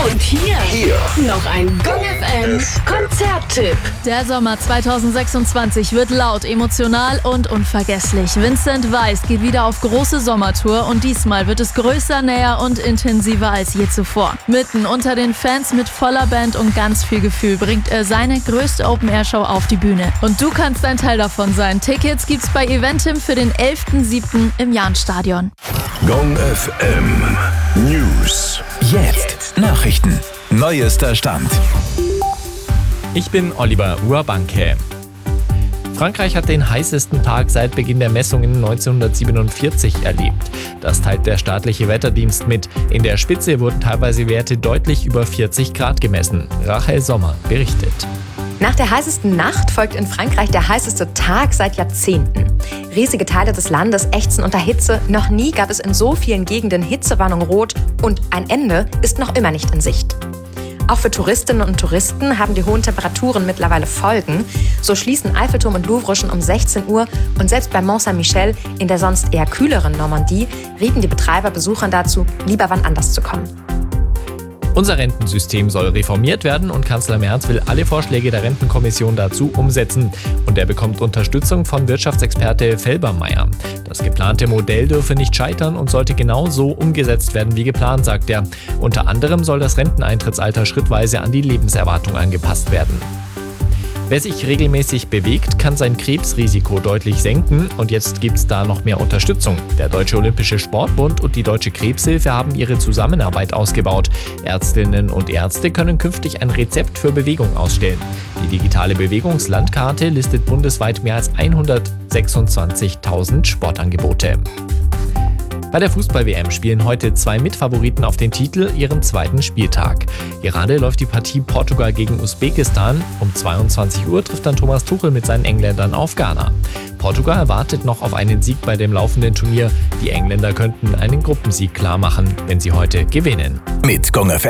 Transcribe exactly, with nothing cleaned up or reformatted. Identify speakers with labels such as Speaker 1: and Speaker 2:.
Speaker 1: Und hier, hier noch ein Gong F M Konzerttipp.
Speaker 2: Der Sommer zweitausendsechsundzwanzig wird laut, emotional und unvergesslich. Vincent Weiss geht wieder auf große Sommertour und diesmal wird es größer, näher und intensiver als je zuvor. Mitten unter den Fans mit voller Band und ganz viel Gefühl bringt er seine größte Open-Air-Show auf die Bühne. Und du kannst ein Teil davon sein. Tickets gibt's bei Eventim für den elften siebten im Jahnstadion.
Speaker 3: Gong F M News.
Speaker 4: Jetzt Nachrichten. Neuester Stand.
Speaker 5: Ich bin Oliver Urbanke. Frankreich hat den heißesten Tag seit Beginn der Messungen neunzehnhundertsiebenundvierzig erlebt. Das teilt der staatliche Wetterdienst mit. In der Spitze wurden teilweise Werte deutlich über vierzig Grad gemessen. Rachel Sommer berichtet.
Speaker 6: Nach der heißesten Nacht folgt in Frankreich der heißeste Tag seit Jahrzehnten. Riesige Teile des Landes ächzen unter Hitze. Noch nie gab es in so vielen Gegenden Hitzewarnung rot und ein Ende ist noch immer nicht in Sicht. Auch für Touristinnen und Touristen haben die hohen Temperaturen mittlerweile Folgen. So schließen Eiffelturm und Louvre schon um sechzehn Uhr und selbst bei Mont Saint-Michel in der sonst eher kühleren Normandie rieten die Betreiber Besuchern dazu, lieber wann anders zu kommen.
Speaker 5: Unser Rentensystem soll reformiert werden und Kanzler Merz will alle Vorschläge der Rentenkommission dazu umsetzen. Und er bekommt Unterstützung von Wirtschaftsexperte Felbermayr. Das geplante Modell dürfe nicht scheitern und sollte genau so umgesetzt werden wie geplant, sagt er. Unter anderem soll das Renteneintrittsalter schrittweise an die Lebenserwartung angepasst werden. Wer sich regelmäßig bewegt, kann sein Krebsrisiko deutlich senken und jetzt gibt's da noch mehr Unterstützung. Der Deutsche Olympische Sportbund und die Deutsche Krebshilfe haben ihre Zusammenarbeit ausgebaut. Ärztinnen und Ärzte können künftig ein Rezept für Bewegung ausstellen. Die digitale Bewegungslandkarte listet bundesweit mehr als hundertsechsundzwanzigtausend Sportangebote. Bei der Fußball-W M spielen heute zwei Mitfavoriten auf den Titel ihren zweiten Spieltag. Gerade läuft die Partie Portugal gegen Usbekistan. Um zweiundzwanzig Uhr trifft dann Thomas Tuchel mit seinen Engländern auf Ghana. Portugal wartet noch auf einen Sieg bei dem laufenden Turnier. Die Engländer könnten einen Gruppensieg klar machen, wenn sie heute gewinnen.
Speaker 4: Mit Gong F M